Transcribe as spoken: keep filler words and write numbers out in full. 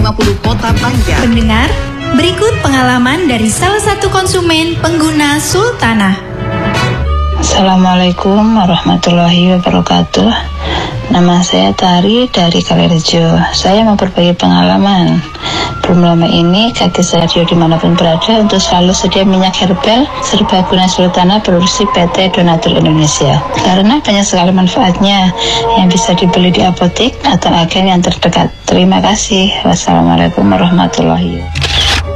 lima puluh Kota Banjar. Pendengar, berikut pengalaman dari salah satu konsumen pengguna Sultana. Assalamualaikum warahmatullahi wabarakatuh. Nama saya Tari dari Kalirejo. Saya mau berbagi pengalaman. Belum lama ini Kakek Radio dimanapun berada untuk selalu sedia minyak herbal serbaguna Sultana produksi P T Donatur Indonesia. Karena banyak sekali manfaatnya yang bisa dibeli di apotek atau agen yang terdekat. Terima kasih. Wassalamualaikum warahmatullahi wabarakatuh.